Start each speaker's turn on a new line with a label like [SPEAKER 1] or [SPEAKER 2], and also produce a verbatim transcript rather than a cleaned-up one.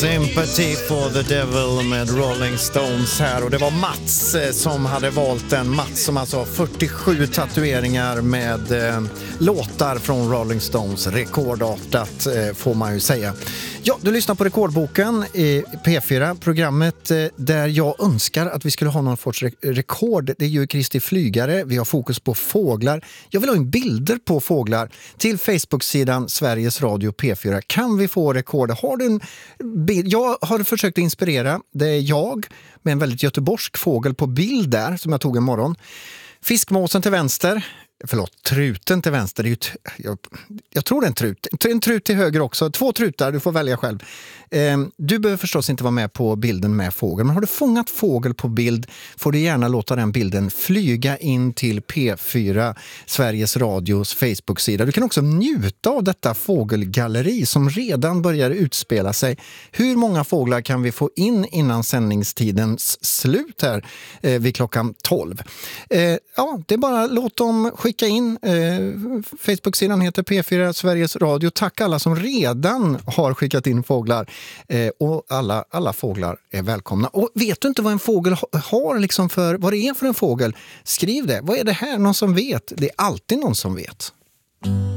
[SPEAKER 1] Sympathy for the Devil med Rolling Stones här. Och det var Mats eh, som hade valt den. Mats som alltså har fyrtiosju tatueringar med eh, låtar från Rolling Stones. Rekordartat eh, får man ju säga. Ja, du lyssnar på Rekordboken i P fyra, programmet eh, där jag önskar att vi skulle ha någon sorts re- rekord. Det är ju Kristi flygare, vi har fokus på fåglar. Jag vill ha en bilder på fåglar till Facebook-sidan Sveriges Radio P fyra. Kan vi få rekord? Har du en bild? Jag har försökt inspirera. Det är jag med en väldigt göteborgsk fågel på bild där som jag tog en morgon. Fiskmåsen till vänster. Förlåt, truten till vänster. Det är ju t- jag, jag tror det är en trut. En trut till höger också. Två trutar, du får välja själv. Eh, du behöver förstås inte vara med på bilden med fågel. Men har du fångat fågel på bild får du gärna låta den bilden flyga in till P fyra, Sveriges Radios Facebook-sida. Du kan också njuta av detta fågelgalleri som redan börjar utspela sig. Hur många fåglar kan vi få in innan sändningstidens slut här eh, vid klockan tolv? Eh, ja, det är bara låt dem skicka in. Eh, Facebook-sidan heter P fyra Sveriges Radio. Tack alla som redan har skickat in fåglar. Eh, och alla, alla fåglar är välkomna. Och vet du inte vad en fågel har liksom för, vad det är för en fågel? Skriv det. Vad är det här? Någon som vet? Det är alltid någon som vet.